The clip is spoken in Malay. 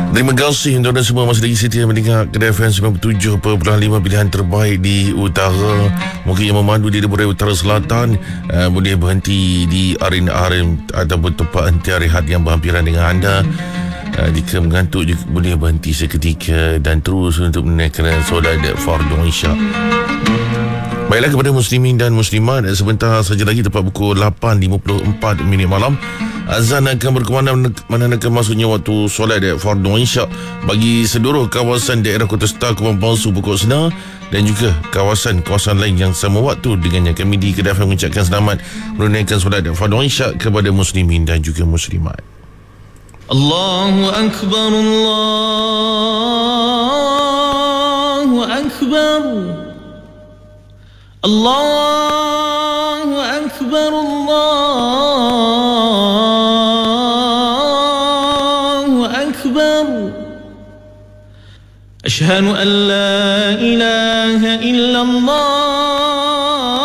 Terima kasih untuk anda semua masih lagi setia mendengar Kedai FM 97.5 pilihan terbaik di utara. Mungkin yang memandu di Lebuh Utara Selatan boleh berhenti di Arin-Arin ataupun tempat henti rehat yang berhampiran dengan anda. Jika mengantuk juga boleh berhenti seketika dan terus untuk menunaikan solat fardu isyak. Baiklah kepada muslimin dan muslimat, sebentar saja lagi tepat pukul 8.54 malam azan akan berkumandang menandakan masuknya waktu solat fardu isyak bagi seluruh kawasan daerah Kota Star, Kepulauan Palsu, Pokok Senar dan juga kawasan-kawasan lain yang sama waktu dengannya. Kami di Kedai FM mengucapkan selamat menunaikan solat fardu isyak kepada muslimin dan juga muslimat. Allahu Akbar, Allahu Akbar, Allahu Akbar, Allahu Akbar. Ashhadu an la ilaha illallah